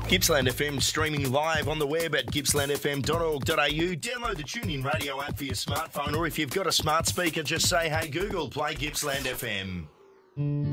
Gippsland FM streaming live on the web at gippslandfm.org.au. Download the TuneIn Radio app for your smartphone, or if you've got a smart speaker, just say, "Hey Google, play Gippsland FM."